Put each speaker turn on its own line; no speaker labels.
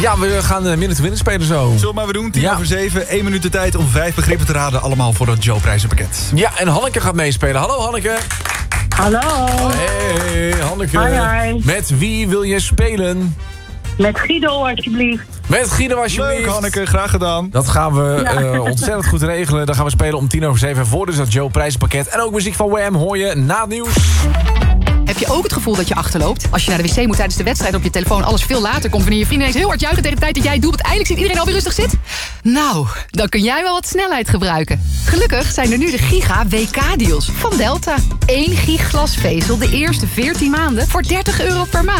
Ja, we gaan Minute to Win spelen zo.
Zullen we maar weer doen? 7:10, 1 minuut de tijd om 5 begrippen te raden. Allemaal voor dat Joe prijzenpakket.
Ja, en Hanneke gaat meespelen. Hallo Hanneke.
Hallo.
Hey Hanneke.
Hoi.
Met wie wil je spelen?
Met Guido, alsjeblieft.
Met Guido, alsjeblieft.
Leuk Hanneke, graag gedaan.
Dat gaan we ontzettend goed regelen. Dan gaan we spelen om 7:10 voor dus dat Joe prijzenpakket. En ook muziek van Wham hoor je na het nieuws.
Heb je ook het gevoel dat je achterloopt? Als je naar de wc moet tijdens de wedstrijd op je telefoon alles veel later komt... wanneer je vrienden ineens heel hard juichen tegen de tijd dat jij het doelpunt eindelijk ziet... iedereen alweer rustig zit? Nou, dan kun jij wel wat snelheid gebruiken. Gelukkig zijn er nu de Giga WK-deals van Delta. 1 gig glasvezel de eerste 14 maanden voor €30 per maand.